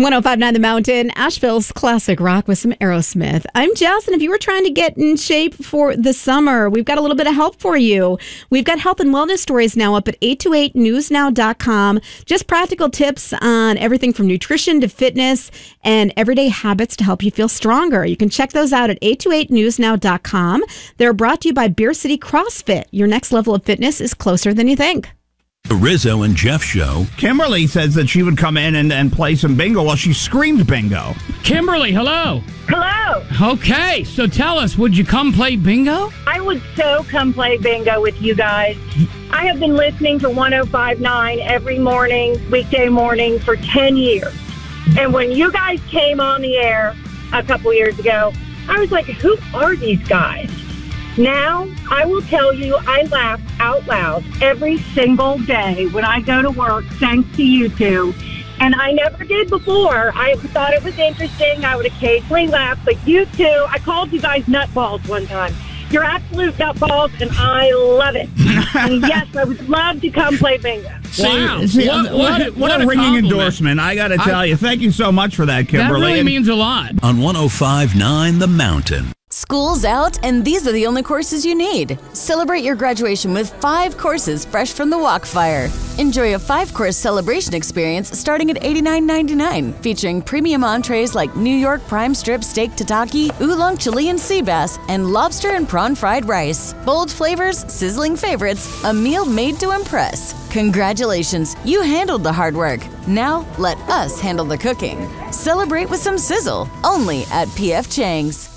105.9 The Mountain, Asheville's classic rock with some Aerosmith. I'm Jess, and if you were trying to get in shape for the summer, we've got a little bit of help for you. We've got health and wellness stories now up at 828newsnow.com. Just practical tips on everything from nutrition to fitness and everyday habits to help you feel stronger. You can check those out at 828newsnow.com. They're brought to you by Beer City CrossFit. Your next level of fitness is closer than you think. The Rizzo and Jeff Show. Kimberly says that she would come in and play some bingo. Well, she screamed bingo. Kimberly, hello. Hello. Okay, so tell us, would you come play bingo? I would so come play bingo with you guys. I have been listening to 105.9 every morning, weekday morning, for 10 years. And when you guys came on the air a couple years ago, I was like, who are these guys? Now, I will tell you, I laugh out loud every single day when I go to work, thanks to you two. And I never did before. I thought it was interesting. I would occasionally laugh. But you two, I called you guys nutballs one time. You're absolute nutballs, and I love it. And yes, I would love to come play bingo. Wow. See, What a a ringing compliment. endorsement. I got to tell you. Thank you so much for that, Kimberly. That really means a lot. On 105.9 The Mountain. School's out, and these are the only courses you need. Celebrate your graduation with 5 courses fresh from the Walkfire. Enjoy a 5-course celebration experience starting at $89.99, featuring premium entrees like New York prime strip steak tataki, oolong Chilean sea bass, and lobster and prawn fried rice. Bold flavors, sizzling favorites, a meal made to impress. Congratulations, you handled the hard work. Now, let us handle the cooking. Celebrate with some sizzle, only at P.F. Chang's.